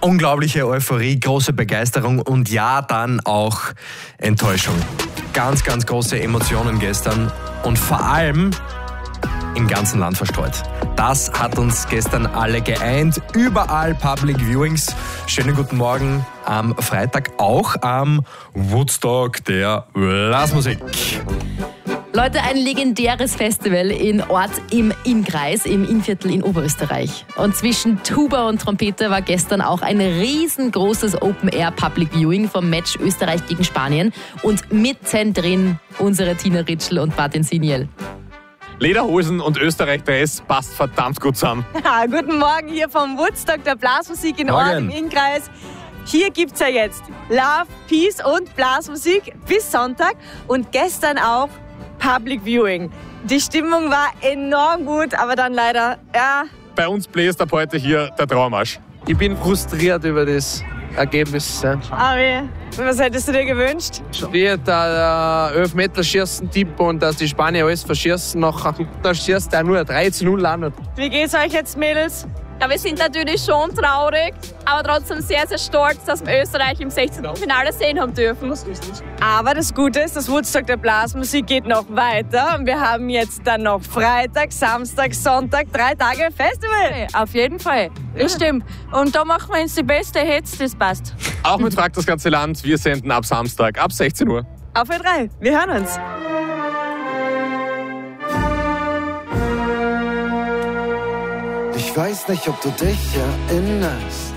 Unglaubliche Euphorie, große Begeisterung und ja, dann auch Enttäuschung. Ganz, ganz große Emotionen gestern und vor allem im ganzen Land verstreut. Das hat uns gestern alle geeint. Überall Public Viewings. Schönen guten Morgen am Freitag, auch am Woodstock der Blasmusik. Leute, ein legendäres Festival in Ort im Innkreis, im Innviertel in Oberösterreich. Und zwischen Tuba und Trompete war gestern auch ein riesengroßes Open-Air-Public-Viewing vom Match Österreich gegen Spanien. Und mittendrin unsere Tina Ritschl und Martin Siniel. Lederhosen und Österreich-Dress passt verdammt gut zusammen. Ja, guten Morgen hier vom Woodstock der Blasmusik in Ort im Innkreis. Hier gibt's ja jetzt Love, Peace und Blasmusik bis Sonntag und gestern auch Public Viewing. Die Stimmung war enorm gut, aber dann leider, Bei uns bläst ab heute hier der Traumarsch. Ich bin frustriert über das Ergebnis. Ja. Aber was hättest du dir gewünscht? Wie der Elfmeterschießen-Tipp und dass die Spanier alles verschießen, nachher da schießt der nur 3-0 landet. Wie geht's euch jetzt, Mädels? Ja, wir sind natürlich schon traurig, aber trotzdem sehr, sehr stolz, dass wir Österreich im 16. Finale sehen haben dürfen. Aber das Gute ist, das Woodstock der Blasmusik geht noch weiter. Und wir haben jetzt dann noch Freitag, Samstag, Sonntag, 3 Tage Festival. Okay, auf jeden Fall, das stimmt. Und da machen wir uns die beste Hits, das passt. Auch mit Fragt das ganze Land. Wir senden ab Samstag, ab 16 Uhr. Auf Ö3, wir hören uns. Ich weiß nicht, ob du dich erinnerst.